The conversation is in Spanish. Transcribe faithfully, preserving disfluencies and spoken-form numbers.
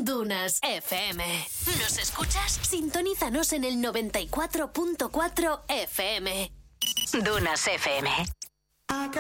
Dunas F M. ¿Nos escuchas? Sintonízanos en el noventa y cuatro punto cuatro F M. Dunas F M.